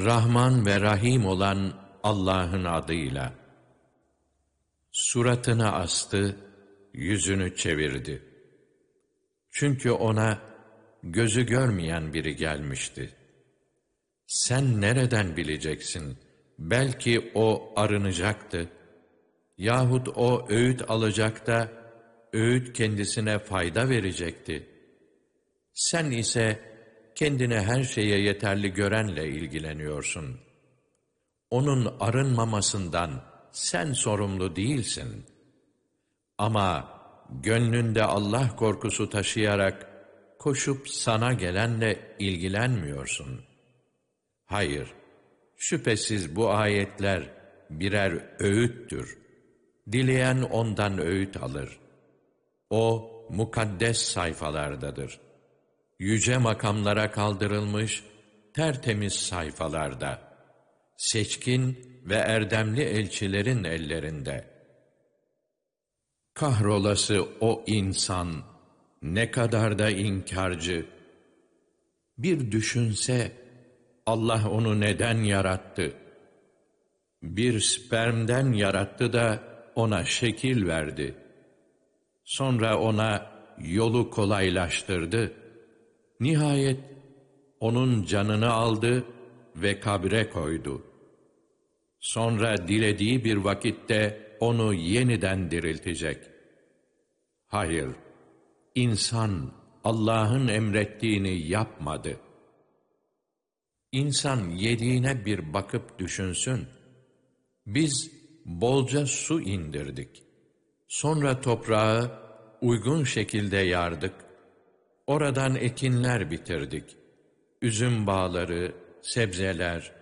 Rahman ve Rahim olan Allah'ın adıyla. Suratını astı, yüzünü çevirdi. Çünkü ona gözü görmeyen biri gelmişti. Sen nereden bileceksin? Belki o arınacaktı. Yahut o öğüt alacak da, öğüt kendisine fayda verecekti. Sen ise kendine her şeye yeterli görenle ilgileniyorsun. Onun arınmamasından sen sorumlu değilsin. Ama gönlünde Allah korkusu taşıyarak koşup sana gelenle ilgilenmiyorsun. Hayır, şüphesiz bu ayetler birer öğüttür. Dileyen ondan öğüt alır. O mukaddes sayfalardadır. Yüce makamlara kaldırılmış tertemiz sayfalarda, seçkin ve erdemli elçilerin ellerinde. Kahrolası o insan, ne kadar da inkarcı. Bir düşünse, Allah onu neden yarattı? Bir spermden yarattı da ona şekil verdi. Sonra ona yolu kolaylaştırdı. Nihayet onun canını aldı ve kabre koydu. Sonra dilediği bir vakitte onu yeniden diriltecek. Hayır, insan Allah'ın emrettiğini yapmadı. İnsan yediğine bir bakıp düşünsün. Biz bolca su indirdik. Sonra toprağı uygun şekilde yardık. Oradan ekinler bitirdik. Üzüm bağları, sebzeler,